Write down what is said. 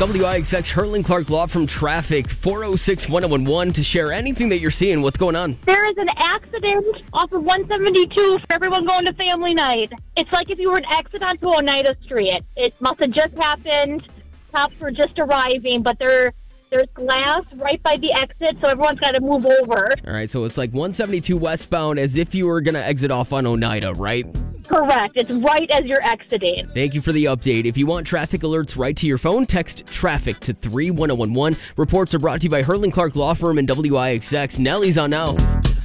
WIXX Hurling Clark Law from Traffic, 406-1011 to share anything that you're seeing. What's going on? There is an accident off of 172 for everyone going to family night. It's like if you were to exit onto Oneida Street. It must have just happened. Cops were just arriving, but there's glass right by the exit, so everyone's got to move over. All right, so it's like 172 westbound as if you were going to exit off on Oneida, right? Correct. It's right as you're exiting. Thank you for the update. If you want traffic alerts right to your phone, text traffic to 31011. Reports are brought to you by Hurling Clark Law Firm and WIXX. Nellie's on now.